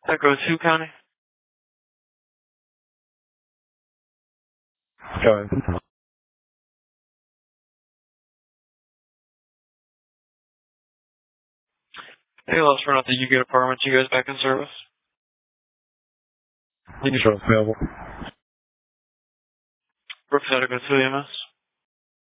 Echo 2 County. Go ahead. Hey, Lost Run out the UGate Apartments. You guys back in service? You can show us available. Brookside, Echo 2 EMS.